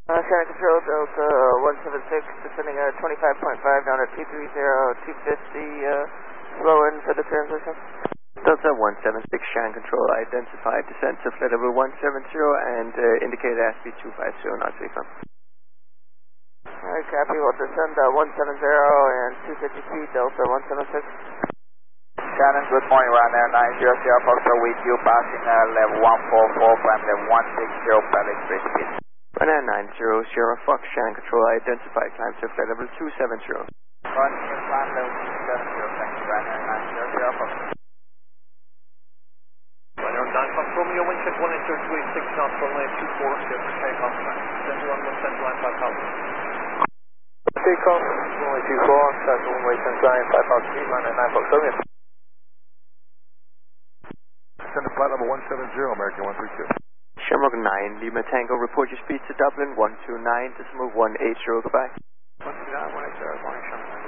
Shannon Control, Delta 176, descending at 25.5 down at 230, 250, slow in for the transition. Delta 176, Shannon Control, identified descent to flight level 170 and indicated airspeed 250, not to confirm. Alright, copy, we'll descend 170 and 250 feet, Delta 176. Shannon, good morning, Ryanair 900, Foxtrot with you, passing level 144, prime level 160, pellet free speed. Ryanair 90, Sierra Fox, Shannon Control, identified climb to flight level 270. Running in climb level 270, thank you, Ryanair 90, Sierra Fox. Ryanair 9 Fox, Romeo, wind check 1 inch 26 knots, runway 24, clear for takeoff, Central 1 Central Line 5000. Takeoff, runway 24, Central 1 Central Line 5000 feet, Ryanair 9 Fox, Romeo. Send to flight level 170, American 132. Shamrock 9, Lima Tango, report your speed to Dublin 129, decimal 180, goodbye.